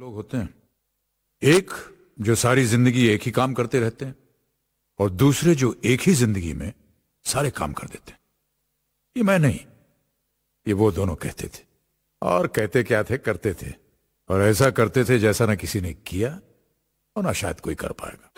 लोग होते हैं, एक जो सारी जिंदगी एक ही काम करते रहते हैं और दूसरे जो एक ही जिंदगी में सारे काम कर देते हैं। ये मैं नहीं, ये वो दोनों कहते थे। और कहते क्या थे, करते थे। और ऐसा करते थे जैसा ना किसी ने किया और ना शायद कोई कर पाएगा।